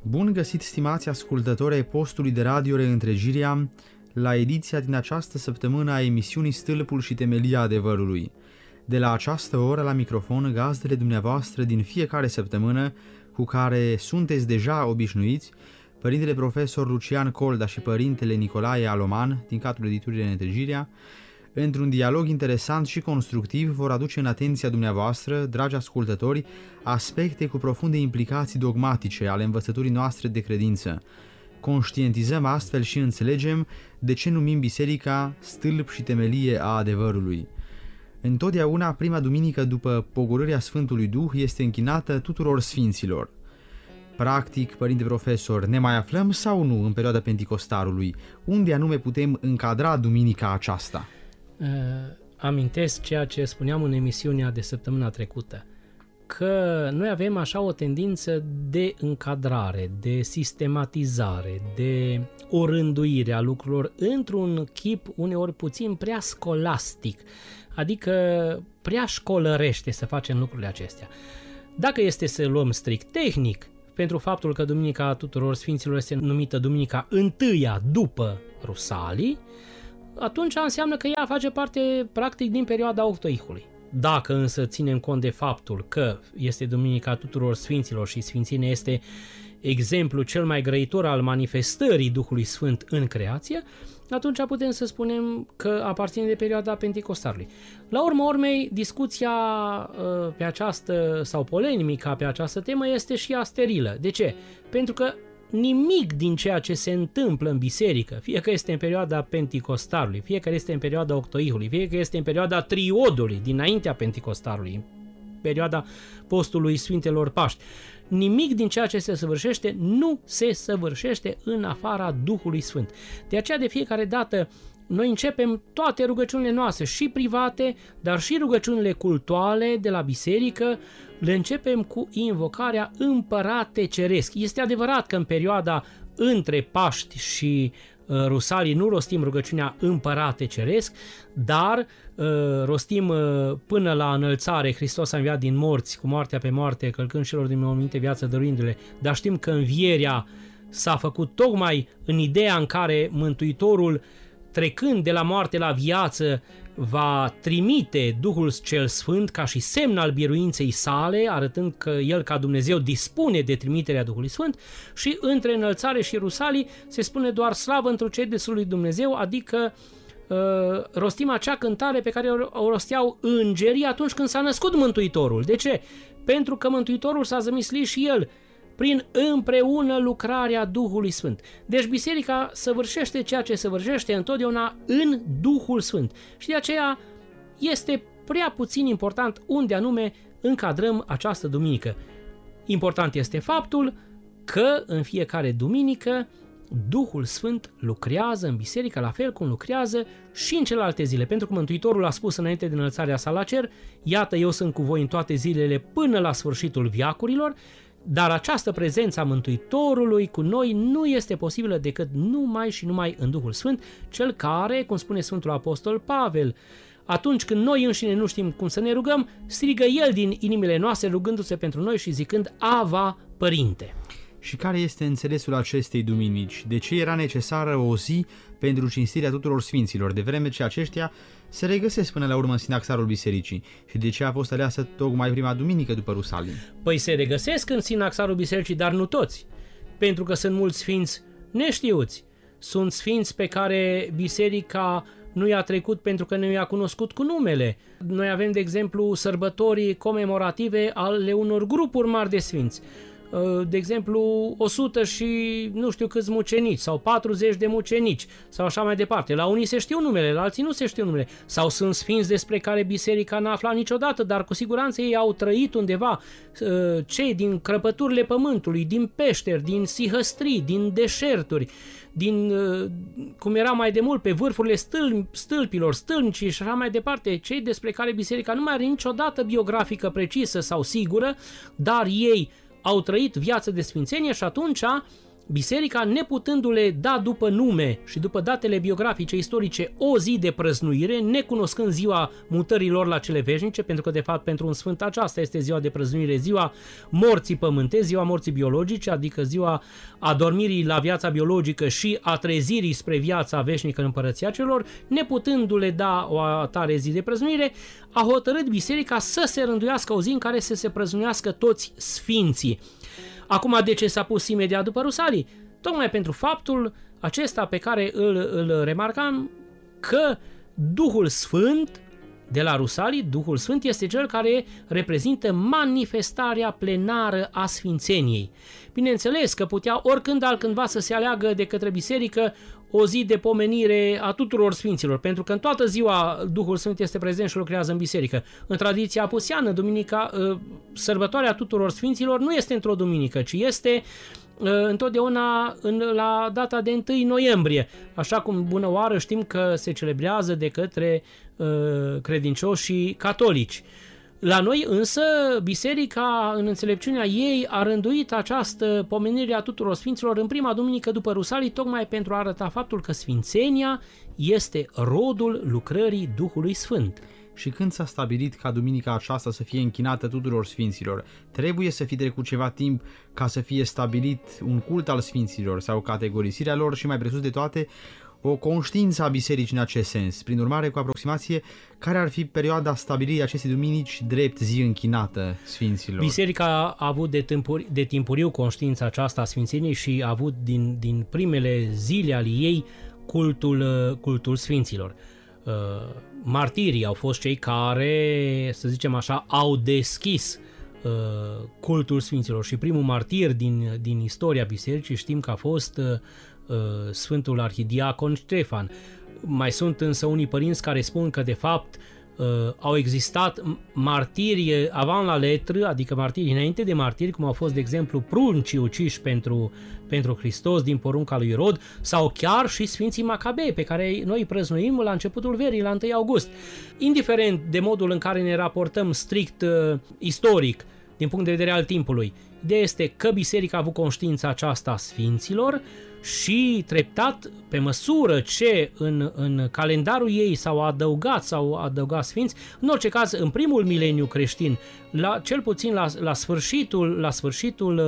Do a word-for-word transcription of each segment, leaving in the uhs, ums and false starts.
Bun găsit, stimați ascultători ai postului de radio Reîntregirea, la ediția din această săptămână a emisiunii Stâlpul și Temelia Adevărului. De la această oră la microfon, gazdele dumneavoastră din fiecare săptămână, cu care sunteți deja obișnuiți, părintele profesor Lucian Colda și părintele Nicolae Aloman, din cadrul editurii Reîntregirea, într-un dialog interesant și constructiv, vor aduce în atenția dumneavoastră, dragi ascultători, aspecte cu profunde implicații dogmatice ale învățăturii noastre de credință. Conștientizăm astfel și înțelegem de ce numim biserica stâlp și temelie a adevărului. Întotdeauna prima duminică după pogorârea Sfântului Duh este închinată tuturor sfinților. Practic, părinte profesor, ne mai aflăm sau nu în perioada Penticostalului? Unde anume putem încadra duminica aceasta? Uh, amintesc ceea ce spuneam în emisiunea de săptămâna trecută, că noi avem așa o tendință de încadrare, de sistematizare, de orânduire a lucrurilor într-un chip uneori puțin prea scolastic, adică prea școlărește să facem lucrurile acestea. Dacă este să luăm strict tehnic, pentru faptul că Duminica Tuturor Sfinților este numită Duminica întâia după Rusalii, atunci înseamnă că ea face parte practic din perioada Octoihului. Dacă însă ținem cont de faptul că este Duminica Tuturor Sfinților și Sfințenia este exemplul cel mai grăitor al manifestării Duhului Sfânt în creație, atunci putem să spunem că aparține de perioada Penticostalului. La urma urmei, discuția pe această, sau polemica pe această temă este și ea sterilă. De ce? Pentru că nimic din ceea ce se întâmplă în biserică, fie că este în perioada Penticostalului, fie că este în perioada Octoihului, fie că este în perioada Triodului, dinaintea Penticostalului, în perioada postului Sfintelor Paști, nimic din ceea ce se săvârșește nu se săvârșește în afara Duhului Sfânt. De aceea, de fiecare dată, noi începem toate rugăciunile noastre, și private, dar și rugăciunile cultuale de la biserică, le începem cu invocarea Împărate Ceresc. Este adevărat că în perioada între Paști și uh, Rusalii nu rostim rugăciunea Împărate Ceresc, dar uh, rostim uh, până la înălțare, Hristos a înviat din morți, cu moartea pe moarte, călcând celor din morminte viață dăruindu-le, dar știm că învierea s-a făcut tocmai în ideea în care Mântuitorul, trecând de la moarte la viață, va trimite Duhul cel Sfânt ca și semn al biruinței sale, arătând că El ca Dumnezeu dispune de trimiterea Duhului Sfânt, și între înălțare și Rusalii se spune doar slavă întrucedesul lui Dumnezeu, adică uh, rostim acea cântare pe care o rosteau îngerii atunci când s-a născut Mântuitorul. De ce? Pentru că Mântuitorul s-a zămislit și El prin împreună lucrarea Duhului Sfânt. Deci biserica săvârșește ceea ce săvârșește întotdeauna în Duhul Sfânt. Și de aceea este prea puțin important unde anume încadrăm această duminică. Important este faptul că în fiecare duminică Duhul Sfânt lucrează în biserică, la fel cum lucrează și în celelalte zile. Pentru că Mântuitorul a spus înainte de înălțarea sa la cer: iată, eu sunt cu voi în toate zilele până la sfârșitul veacurilor. Dar această prezență a Mântuitorului cu noi nu este posibilă decât numai și numai în Duhul Sfânt, cel care, cum spune Sfântul Apostol Pavel, atunci când noi înșine nu știm cum să ne rugăm, strigă El din inimile noastre rugându-se pentru noi și zicând: Ava, Părinte! Și care este înțelesul acestei duminici? De ce era necesară o zi pentru cinstirea tuturor sfinților, de vreme ce aceștia se regăsesc până la urmă în sinaxarul bisericii? Și de ce a fost aleasă tocmai prima duminică după Rusalii? Păi se regăsesc în sinaxarul bisericii, dar nu toți, pentru că sunt mulți sfinți neștiuți. Sunt sfinți pe care biserica nu i-a trecut pentru că nu i-a cunoscut cu numele. Noi avem, de exemplu, sărbătorii comemorative ale unor grupuri mari de sfinți. De exemplu, o sută și nu știu câți mucenici sau patruzeci de mucenici sau așa mai departe. La unii se știu numele, la alții nu se știu numele. Sau sunt sfinți despre care biserica n-a aflat niciodată, dar cu siguranță ei au trăit undeva, cei din crăpăturile pământului, din peșteri, din sihăstrii, din deșerturi, din, cum era mai de mult, pe vârfurile stâlp, stâlpilor, stâlnicii și așa mai departe, cei despre care biserica nu mai are niciodată biografică precisă sau sigură, dar ei au trăit viață de sfințenie și atunci biserica, neputându-le da după nume și după datele biografice istorice o zi de prăznuire, necunoscând ziua mutărilor la cele veșnice, pentru că de fapt pentru un sfânt aceasta este ziua de prăznuire, ziua morții pământești, ziua morții biologice, adică ziua adormirii la viața biologică și a trezirii spre viața veșnică în împărăția celor, neputându-le da o atare zi de prăznuire, a hotărât biserica să se rânduiască o zi în care să se prăznuiască toți sfinții. Acum, de ce s-a pus imediat după Rusalii? Tocmai pentru faptul acesta pe care îl, îl remarcam, că Duhul Sfânt de la Rusalii, Duhul Sfânt este cel care reprezintă manifestarea plenară a sfințeniei. Bineînțeles că putea oricând altcândva să se aleagă de către biserică o zi de pomenire a tuturor sfinților, pentru că în toată ziua Duhul Sfânt este prezent și lucrează în biserică. În tradiția apuseană, duminica, sărbătoarea tuturor sfinților nu este într-o duminică, ci este întotdeauna în, la data de întâi noiembrie, așa cum bună oară știm că se celebrează de către uh, credincioșii catolici. La noi însă, biserica, în înțelepciunea ei, a rânduit această pomenire a tuturor sfinților în prima duminică după Rusalii, tocmai pentru a arăta faptul că sfințenia este rodul lucrării Duhului Sfânt. Și când s-a stabilit ca duminica aceasta să fie închinată tuturor sfinților, trebuie să fi trecut ceva timp ca să fie stabilit un cult al sfinților sau categorisirea lor și, mai presus de toate, o conștiință a bisericii în acest sens. Prin urmare, cu aproximație, care ar fi perioada stabilirii acestei duminici drept zi închinată sfinților? Biserica a avut de, timpuri, de timpuriu conștiința aceasta a sfințeniei și a avut din, din primele zile ale ei cultul, cultul sfinților. Martirii au fost cei care, să zicem așa, au deschis cultul sfinților și primul martir din, din istoria bisericii știm că a fost Sfântul Arhidiacon Ștefan. Mai sunt însă unii părinți care spun că de fapt au existat martiri avant la letră, adică martiri înainte de martiri, cum au fost de exemplu pruncii uciși pentru, pentru Hristos din porunca lui Irod, sau chiar și Sfinții Macabei, pe care noi îi prăznuim la începutul verii, la întâi august. Indiferent de modul în care ne raportăm strict uh, istoric, din punct de vedere al timpului, ideea este că biserica a avut conștiința aceasta a sfinților și treptat, pe măsură ce în, în calendarul ei s-au adăugat sau adăugat sfinți, în orice caz, în primul mileniu creștin, la, cel puțin la, la sfârșitul, la sfârșitul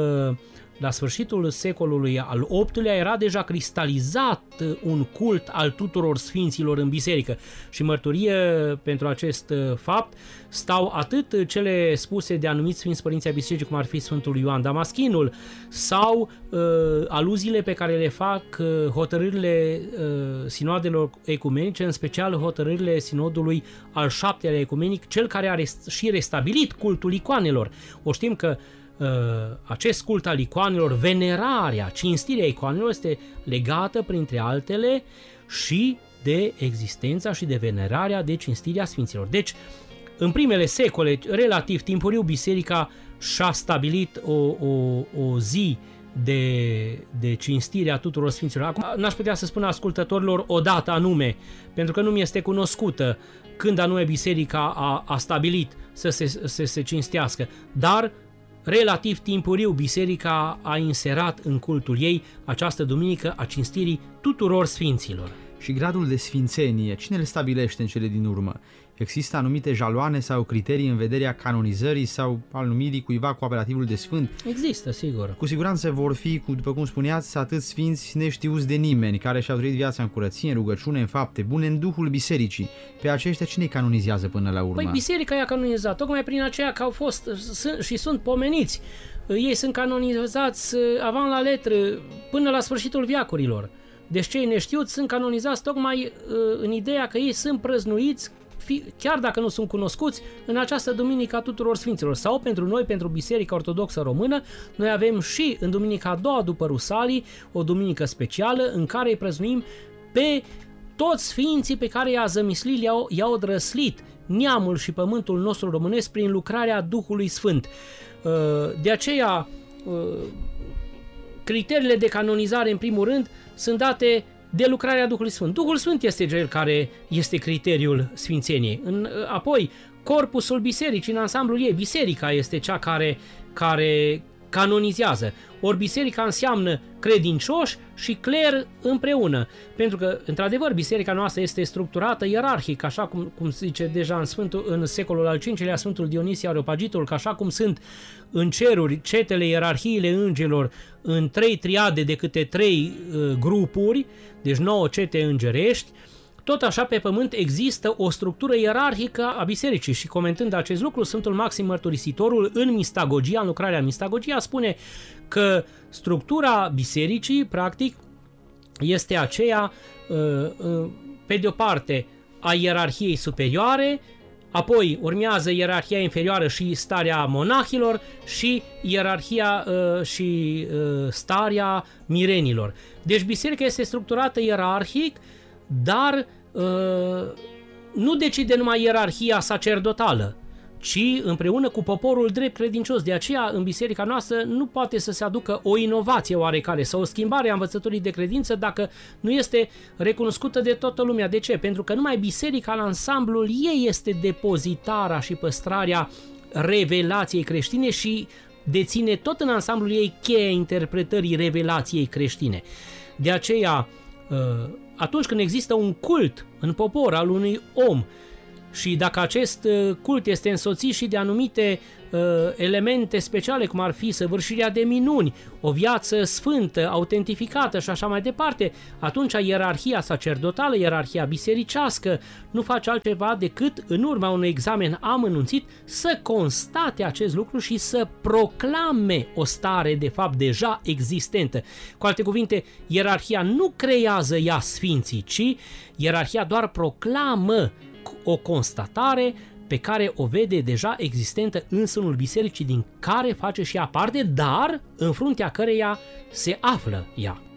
la sfârșitul secolului al optulea era deja cristalizat un cult al tuturor sfinților în biserică și mărturie pentru acest fapt stau atât cele spuse de anumiți sfinți părinți ai bisericii, cum ar fi Sfântul Ioan Damaschinul, sau uh, aluziile pe care le fac uh, hotărârile uh, sinoadelor ecumenice, în special hotărârile sinodului al șaptelea ecumenic, cel care a rest- și restabilit cultul icoanelor. O știm că Uh, acest cult al icoanelor, venerarea, cinstirea icoanelor este legată, printre altele, și de existența și de venerarea, de cinstirea sfinților. Deci, în primele secole, relativ timpuriu, biserica și-a stabilit o, o, o zi de, de cinstire a tuturor sfinților. Acum, n-aș putea să spun ascultătorilor o dată anume, pentru că nu mi este cunoscută când anume biserica a, a stabilit să se, să se cinstească, dar relativ timpuriu, biserica a inserat în cultul ei această duminică a cinstirii tuturor sfinților. Și gradul de sfințenie, cine le stabilește în cele din urmă? Există anumite jaloane sau criterii în vederea canonizării sau al numirii cuiva cu apelativul de sfânt? Există, sigur. Cu siguranță vor fi, după cum spuneați, atât sfinți neștiuți de nimeni, care și-au trăit viața în curăție, în rugăciune, în fapte bune, în Duhul Bisericii. Pe aceștia cine îi canonizează până la urmă? Păi biserica i-a canonizat, tocmai prin aceea că au fost sunt, și sunt pomeniți. Ei sunt canonizați avant la letră până la sfârșitul veacurilor. Deci cei neștiuți sunt canonizați tocmai în ideea că ei sunt prăznuiți, chiar dacă nu sunt cunoscuți, în această duminică a tuturor sfinților. Sau pentru noi, pentru Biserica Ortodoxă Română, noi avem și în duminica a doua după Rusalii o duminică specială în care îi prăznuim pe toți sfinții pe care i-a zămislit, i-au, i-au drăslit neamul și pământul nostru românesc prin lucrarea Duhului Sfânt. De aceea, criteriile de canonizare, în primul rând, sunt date de lucrarea Duhului Sfânt. Duhul Sfânt este cel care este criteriul sfințeniei. În, apoi, corpusul bisericii, în ansamblul ei, biserica este cea care, care canonizează. Ori biserica înseamnă credincioși și cler împreună. Pentru că, într-adevăr, biserica noastră este structurată ierarhic, așa cum, cum se zice deja în, Sfântul, în secolul al cincilea Sfântul Dionisie Areopagitul, că așa cum sunt în ceruri cetele, ierarhiile îngerilor în trei triade de câte trei uh, grupuri, deci nouă cete îngerești, tot așa pe pământ există o structură ierarhică a bisericii și comentând acest lucru, Sfântul Maxim Mărturisitorul în Mistagogia, în lucrarea Mistagogia, spune că structura bisericii, practic, este aceea, pe de o parte, a ierarhiei superioare, apoi urmează ierarhia inferioară și starea monahilor și ierarhia uh, și uh, starea mirenilor. Deci biserica este structurată ierarhic, dar uh, nu decide numai ierarhia sacerdotală, ci împreună cu poporul drept credincios. De aceea, în biserica noastră nu poate să se aducă o inovație oarecare sau o schimbare a învățăturii de credință dacă nu este recunoscută de toată lumea. De ce? Pentru că numai biserica în ansamblul ei este depozitarea și păstrarea revelației creștine și deține tot în ansamblul ei cheia interpretării revelației creștine. De aceea, atunci când există un cult în popor al unui om și dacă acest cult este însoțit și de anumite uh, elemente speciale, cum ar fi săvârșirea de minuni, o viață sfântă, autentificată și așa mai departe, atunci ierarhia sacerdotală, ierarhia bisericească nu face altceva decât, în urma unui examen amănunțit, să constate acest lucru și să proclame o stare de fapt deja existentă. Cu alte cuvinte, ierarhia nu creează ea sfinții, ci ierarhia doar proclamă o constatare pe care o vede deja existentă în sânul bisericii din care face și ea parte, dar în fruntea căreia se află ea.